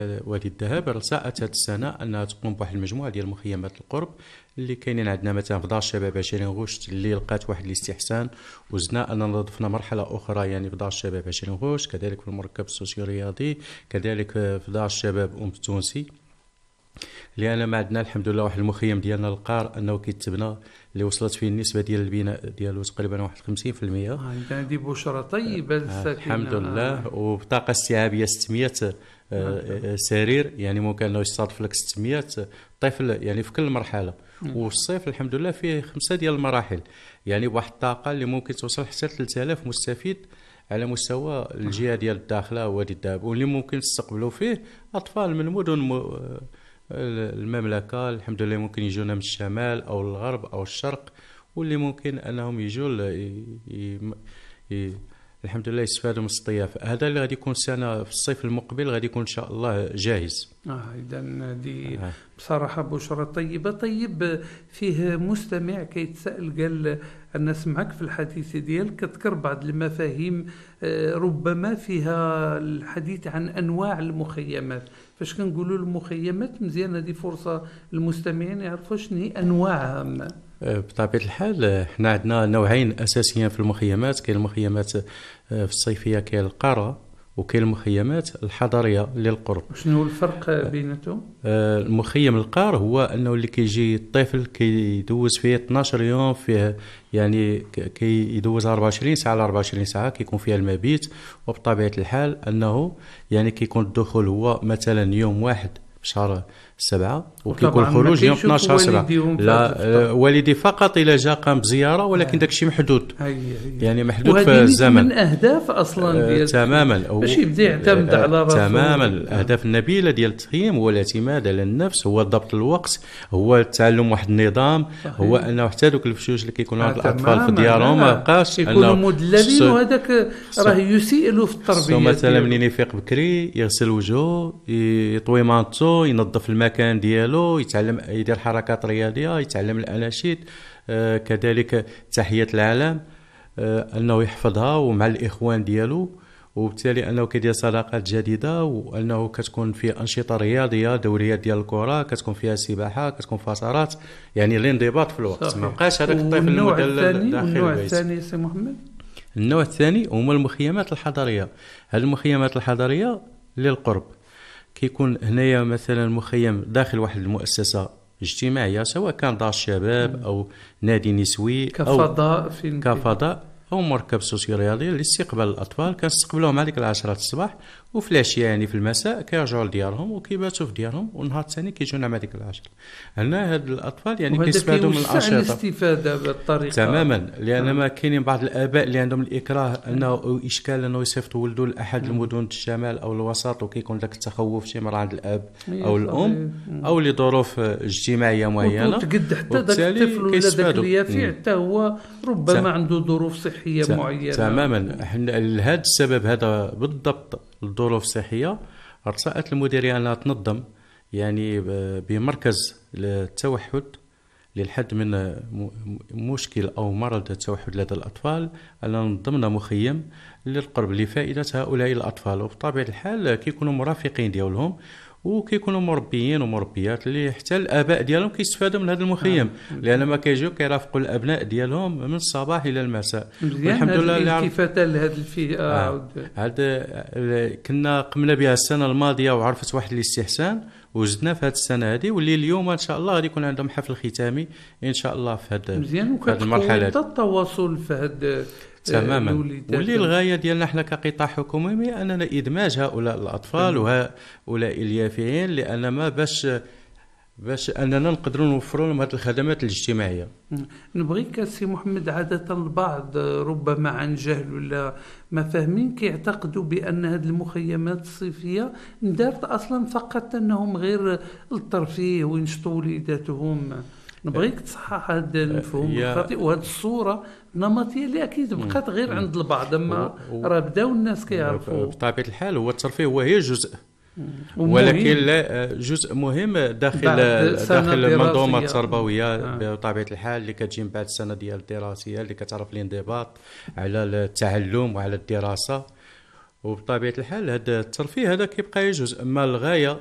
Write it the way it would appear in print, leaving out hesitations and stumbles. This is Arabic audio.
وادي الذهب رسأت هذه السنه انها تقوم بواحد المجموعه ديال مخيمات القرب اللي كاينين عندنا مثلا في دار الشباب 20 غشت اللي لقات واحد الاستحسان. وزدنا اننا ضفنا مرحله اخرى يعني في دار الشباب 20 غشت، كذلك في المركب السوسيو رياضي، كذلك في دار الشباب التونسي. لان ما عندنا الحمد لله واحد المخيم ديالنا القار انه كيتبنى اللي وصلت فيه النسبه ديال البناء ديالو تقريبا واحد 50%. هذه بشرى طيبه للساكنه. الحمد لله. وبطاقه استيعابيه 600 سرير، يعني ممكن انه يستضيف لك 600 طفل يعني في كل مرحله. والصيف الحمد لله فيه 5 ديال المراحل، يعني بواحد الطاقه اللي ممكن توصل حتى 3000 مستفيد على مستوى الجهه ديال الداخله وادي الذهب، واللي ممكن تستقبلوا فيه اطفال من مدن المملكه. الحمد لله ممكن يجونا من الشمال او الغرب او الشرق، واللي ممكن انهم يجوا الحمد لله يستفادوا من الضيافه. هذا اللي غادي يكون السنه في الصيف المقبل غادي يكون ان شاء الله جاهز. اذا هذه بصراحه بشرى طيبه. طيب فيه مستمع كيتسائل، قال انا سمعك في الحديث ديالك كتذكر بعض المفاهيم ربما فيها الحديث عن انواع المخيمات. فاش كنقولوا المخيمات مزيان هذه فرصه للمستمعين يعرفوا شنو هي انواعها. بطبيعه الحال حنا عندنا نوعين اساسيين في المخيمات. كاين المخيمات في الصيفيه كاين القاره، وكاين المخيمات الحضريه للقرب. شنو هو الفرق بيناتهم؟ المخيم القار هو انه اللي كيجي الطفل كيدوز فيه 12 يوم فيه، يعني كيدوز 24 ساعه على 24 ساعه كيكون فيها المبيت. وبطبيعه الحال انه يعني كيكون الدخول هو مثلا يوم 1 شهر 7 وكيكون الخروج يوم 12 7. لا والدي فقط الى جا قام بزياره، ولكن داك الشيء محدود، يعني محدود في الزمن. من اهداف اصلا ديال تماما باش يبدا يعتمد على راسه. تماما. الاهداف النبيله ديال التخييم هو الاعتماد على النفس، هو ضبط الوقت، هو تعلم واحد النظام. هو انه حتى دوك الفشوش اللي كيكونوا عند الاطفال في ديارهم ما بقاش يكونوا مدللين، وهذاك راه يسيء له في التربيه. مثلا منين يفيق بكري يغسل وجهه، يطوي مانطو، ينظف المكان ديالو، يتعلم يدير حركات رياضيه، يتعلم الاناشيد، كذلك تحيه العلم، انه يحفظها ومع الاخوان ديالو، وبالتالي انه كيدير صداقات جديده، وانه كتكون في انشطه رياضيه، دوريات ديال الكره، كتكون فيها سباحه، كتكون فسارات، يعني الانضباط في الوقت. ما بقاش هذاك الطفل المدلل داخل البيت. النوع الثاني سي محمد؟ النوع الثاني هما المخيمات الحضريه. هذه المخيمات الحضريه للقرب كيكون هنايا مثلا مخيم داخل واحد المؤسسه اجتماعيه، سواء كان دار الشباب او نادي نسوي كفضاء او مركب سوسيو رياضي لاستقبال الاطفال. كنستقبلوهم هذيك العشرة الصباح، وفي العشيه يعني في المساء كيرجعوا لديارهم وكيباتوا في ديارهم، والنهار الثاني كيجونا مع ديك العشرة. هنا هاد الاطفال يعني كيستفادوا من الانشطه. الاستفاده بالطريقه تماما. لان ما كاينين بعض الاباء اللي عندهم الاكراه انه اشكال انه يصيفطوا ولده لاحد المدن الشمال او الوسط، وكيكون ذاك التخوف شي مره عند الاب او الام او لظروف اجتماعيه معينه، وتقد حتى ذاك الطفل ولا ذاك اليافع حتى هو ربما عنده ظروف صحيه معينه. تماما. لهذا السبب هذا بالضبط الظروف الصحيه رسأت المديريه انها تنظم يعني بمركز للتوحد للحد من مشكل او مرض التوحد لدى الاطفال، اننا نظمنا مخيم للقرب لفائده هؤلاء الاطفال. وبطبيعه الحال كيكونوا مرافقين ديالهم، وكيكونوا مربيين ومربيات اللي حتى الاباء ديالهم كيستفادوا من هذا المخيم، لان ما كيجيو كيرافقوا الابناء ديالهم من الصباح الى المساء. والحمد لله الالتفاته لهذه الفئه هذا كنا قمنا بها السنه الماضيه وعرفت واحد الاستحسان، وزدنا في هذه السنه هذه، واللي اليوم ان شاء الله غادي يكون عندهم حفل ختامي ان شاء الله في هذه المرحله. التواصل في هذا تماما. واللي الغايه ديالنا احنا كقطاع حكومي اننا ادماج هؤلاء الاطفال وهؤلاء اليافعين، لان ما باش اننا نقدروا نوفروا لهم هذه الخدمات الاجتماعيه. نبغيك سي محمد، عاده البعض ربما عن جهل ولا ما فاهمين كيعتقدوا بان هذه المخيمات الصيفيه ندارت اصلا فقط انهم غير الترفيه وينشطوا وليداتهم. نبغيك تصحح هذا المفهوم الخاطئ وهذه الصوره النمطيه اللي اكيد بقات غير عند البعض، اما راه بداو الناس كيعرفوا. بطبيعه الحال هو الترفيه هي جزء، ولكن لا جزء مهم داخل المنظومه التربويه بطبيعه الحال اللي كتجي من بعد السنه ديال الدراسيه، اللي كتعرف الانضباط على التعلم وعلى الدراسه. وبطبيعة الحال هذا الترفيه هذا كيبقى يجوز، أما الغاية